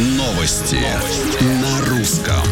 Новости на русском.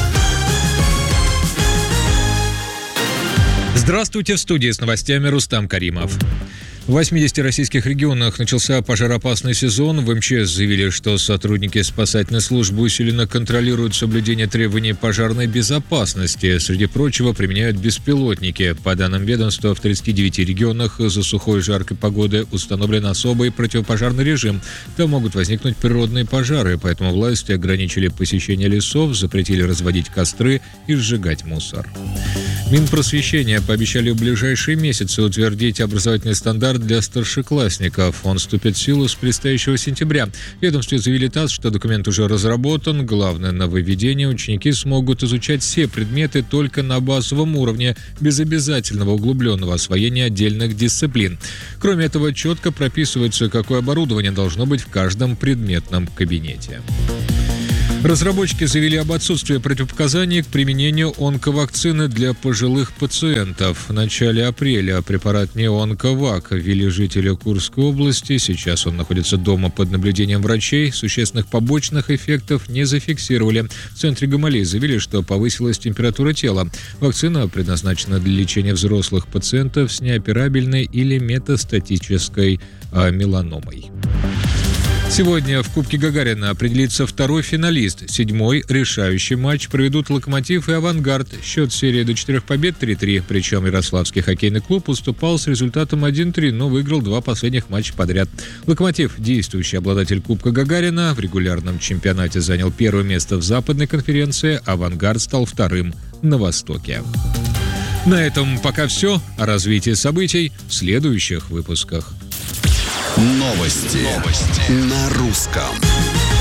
Здравствуйте, в студии с новостями Рустам Каримов. В 80 российских регионах начался пожароопасный сезон. В МЧС заявили, что сотрудники спасательной службы усиленно контролируют соблюдение требований пожарной безопасности. Среди прочего, применяют беспилотники. По данным ведомства, в 39 регионах из-за сухой и жаркой погоды установлен особый противопожарный режим. Там могут возникнуть природные пожары, поэтому власти ограничили посещение лесов, запретили разводить костры и сжигать мусор. Минпросвещения пообещали в ближайшие месяцы утвердить образовательный стандарт для старшеклассников. Он вступит в силу с предстоящего сентября. В ведомстве заявили ТАСС, что документ уже разработан. Главное нововведение: ученики смогут изучать все предметы только на базовом уровне, без обязательного углубленного освоения отдельных дисциплин. Кроме этого, четко прописывается, какое оборудование должно быть в каждом предметном кабинете. Разработчики заявили об отсутствии противопоказаний к применению онковакцины для пожилых пациентов. В начале апреля препарат Неонковак ввели жители Курской области. Сейчас он находится дома под наблюдением врачей. Существенных побочных эффектов не зафиксировали. В центре Гамалеи заявили, что повысилась температура тела. Вакцина предназначена для лечения взрослых пациентов с неоперабельной или метастатической меланомой. Сегодня в Кубке Гагарина определится второй финалист. 7-й решающий матч проведут «Локомотив» и «Авангард». Счет серии до 4 побед 3-3. Причем Ярославский хоккейный клуб уступал с результатом 1-3, но выиграл 2 последних матча подряд. «Локомотив», действующий обладатель Кубка Гагарина, в регулярном чемпионате занял первое место в Западной конференции, «Авангард» стал вторым на Востоке. На этом пока все. О развитии событий в следующих выпусках. Новости на русском.